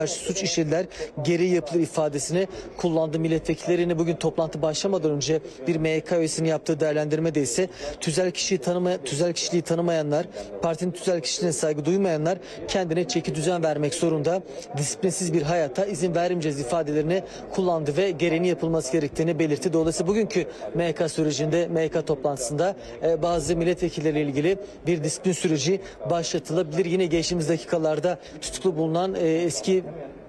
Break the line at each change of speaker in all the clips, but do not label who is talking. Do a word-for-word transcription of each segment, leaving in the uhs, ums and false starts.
suç işlediler, geri yapılır ifadesini kullandı. Milletvekilleri yine bugün toplantı başlamadan önce bir M Y K üyesinin yaptığı değerlendirmede ise tüzel kişiliği tanıma, tüzel kişiliği tanımayanlar, partinin tüzel kişiliğine saygı duymayanlar kendine çeki düzen vermek zorunda. Disiplinsiz bir hayata izin vermeyeceğiz ifadelerini kullandı ve gereğini yapılması gerektiğini belirtti. Dolayısıyla bugünkü M Y K sürecinde, M Y K toplantısında e, bazı milletvekilleriyle ilgili bir disiplin süreci başlatılabilir. Yine geçtiğimiz dakikalarda tutuklu bulunan e, eski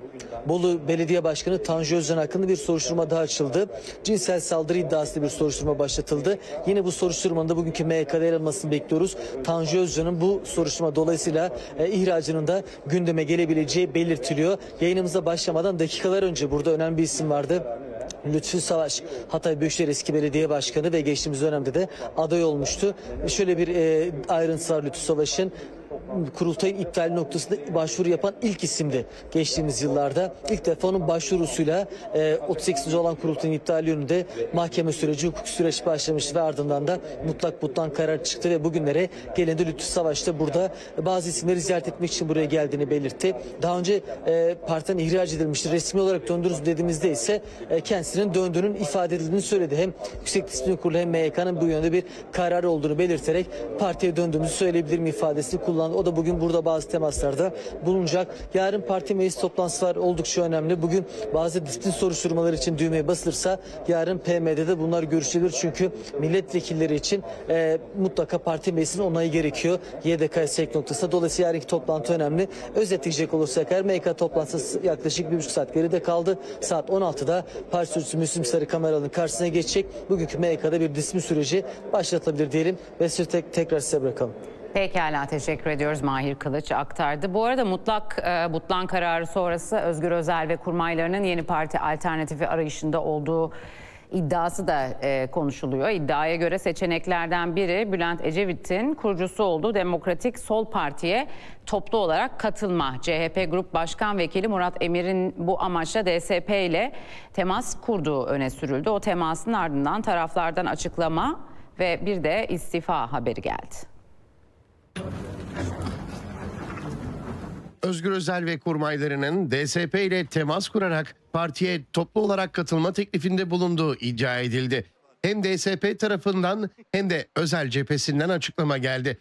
Bolu Belediye Başkanı Tanju Özcan hakkında bir soruşturma daha açıldı. Cinsel saldırı iddiasıyla bir soruşturma başlatıldı. Yine bu soruşturmanın da bugünkü M Y K'da yer almasını bekliyoruz. Tanju Özcan'ın bu soruşturma dolayısıyla e, ihracının da gündeme gelebileceği belirtiliyor. Yayınımıza başlamadan dakikalar önce burada önemli bir isim vardı. Lütfü Savaş, Hatay Büyükşehir eski belediye başkanı ve geçtiğimiz dönemde de aday olmuştu. Şöyle bir e, ayrıntısı var Lütfü Savaş'ın. Kurultayın iptal noktasında başvuru yapan ilk isimdi geçtiğimiz yıllarda. İlk defa onun başvurusuyla e, otuz sekizinci olan kurultayın iptali yönünde mahkeme süreci, hukuk süreç başlamıştı ve ardından da mutlak butlan karar çıktı ve bugünlere gelindi. Lütfü Savaş da burada bazı isimleri ziyaret etmek için buraya geldiğini belirtti. Daha önce e, partiden ihraç edilmişti. Resmi olarak döndürürüz dediğimizde ise e, kendisinin döndüğünün ifade edildiğini söyledi. Hem Yüksek Disiplin Kurulu hem M Y K'nın bu yönde bir kararı olduğunu belirterek partiye döndüğümüzü söyleyebilirim ifadesini kullandı. O da bugün burada bazı temaslarda bulunacak. Yarın parti meclis toplantısı var, oldukça önemli. Bugün bazı disiplin soruşturmaları için düğmeye basılırsa yarın P M'de de bunlar görüşülür. Çünkü milletvekilleri için e, mutlaka parti meclisinin onayı gerekiyor. Y D K sevk noktasında. Dolayısıyla yarınki toplantı önemli. Özetleyecek olursak eğer M Y K toplantısı yaklaşık bir buçuk saat geride kaldı. Saat on altıda parti sözcüsü Müslüm Sarı kameraların karşısına geçecek. Bugünkü M Y K'da bir disiplin süreci başlatılabilir diyelim ve sözü tek, tekrar size bırakalım.
Pekala, teşekkür ediyoruz. Mahir Kılıç aktardı. Bu arada mutlak e, butlan kararı sonrası Özgür Özel ve kurmaylarının yeni parti alternatifi arayışında olduğu iddiası da e, konuşuluyor. İddiaya göre seçeneklerden biri Bülent Ecevit'in kurucusu olduğu Demokratik Sol Parti'ye toplu olarak katılma. C H P Grup Başkan Vekili Murat Emir'in bu amaçla D S P ile temas kurduğu öne sürüldü. O temasın ardından taraflardan açıklama ve bir de istifa haberi geldi.
Özgür Özel ve kurmaylarının D S P ile temas kurarak partiye toplu olarak katılma teklifinde bulunduğu iddia edildi. Hem D S P tarafından hem de Özel cephesinden açıklama geldi.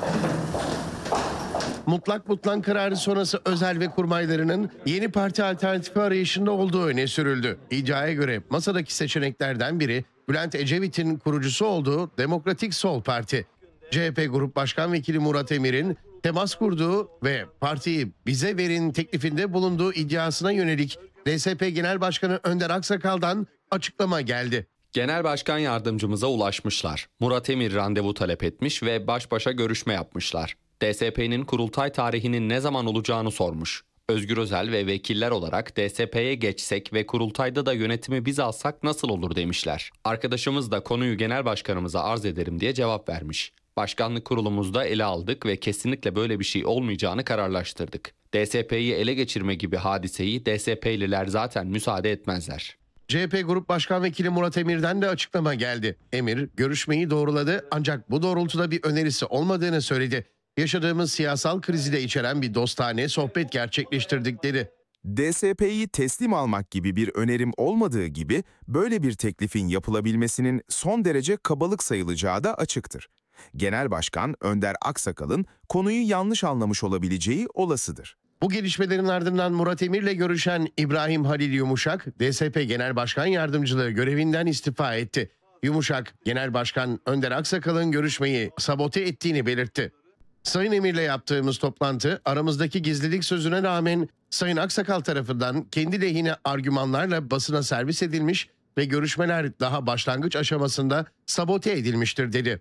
Mutlak butlan kararı sonrası Özel ve kurmaylarının yeni parti alternatifi arayışında olduğu öne sürüldü. İddiaya göre masadaki seçeneklerden biri Bülent Ecevit'in kurucusu olduğu Demokratik Sol Parti. C H P Grup Başkan Vekili Murat Emir'in temas kurduğu ve partiyi bize verin teklifinde bulunduğu iddiasına yönelik D S P Genel Başkanı Önder Aksakal'dan açıklama geldi.
Genel Başkan Yardımcımıza ulaşmışlar. Murat Emir randevu talep etmiş ve baş başa görüşme yapmışlar. D S P'nin kurultay tarihinin ne zaman olacağını sormuş. Özgür Özel ve vekiller olarak D S P'ye geçsek ve kurultayda da yönetimi biz alsak nasıl olur demişler. Arkadaşımız da konuyu genel başkanımıza arz ederim diye cevap vermiş. Başkanlık kurulumuzda ele aldık ve kesinlikle böyle bir şey olmayacağını kararlaştırdık. D S P'yi ele geçirme gibi hadiseyi D S P'liler zaten müsaade etmezler.
C H P Grup Başkan Vekili Murat Emir'den de açıklama geldi. Emir görüşmeyi doğruladı ancak bu doğrultuda bir önerisi olmadığını söyledi. Yaşadığımız siyasal krizi de içeren bir dostane sohbet gerçekleştirdik dedi.
D S P'yi teslim almak gibi bir önerim olmadığı gibi böyle bir teklifin yapılabilmesinin son derece kabalık sayılacağı da açıktır. Genel Başkan Önder Aksakal'ın konuyu yanlış anlamış olabileceği olasıdır.
Bu gelişmelerin ardından Murat Emir'le görüşen İbrahim Halil Yumuşak, D S P Genel Başkan Yardımcılığı görevinden istifa etti. Yumuşak, Genel Başkan Önder Aksakal'ın görüşmeyi sabote ettiğini belirtti. Sayın Emir'le yaptığımız toplantı aramızdaki gizlilik sözüne rağmen Sayın Aksakal tarafından kendi lehine argümanlarla basına servis edilmiş ve görüşmeler daha başlangıç aşamasında sabote edilmiştir dedi.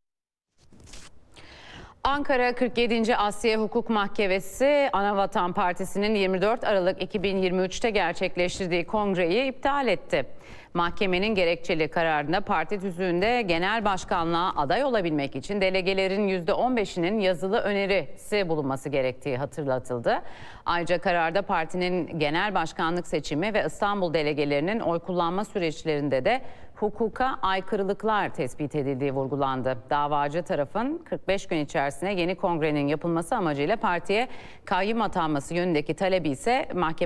Ankara kırk yedinci Asya Hukuk Mahkemesi Anavatan Partisi'nin yirmi dört Aralık iki bin yirmi üç'te gerçekleştirdiği kongreyi iptal etti. Mahkemenin gerekçeli kararında parti tüzüğünde genel başkanlığa aday olabilmek için delegelerin yüzde on beş'inin yazılı önerisi bulunması gerektiği hatırlatıldı. Ayrıca kararda partinin genel başkanlık seçimi ve İstanbul delegelerinin oy kullanma süreçlerinde de hukuka aykırılıklar tespit edildiği vurgulandı. Davacı tarafın kırk beş gün içerisinde yeni kongrenin yapılması amacıyla partiye kayyum atanması yönündeki talebi ise mahkeme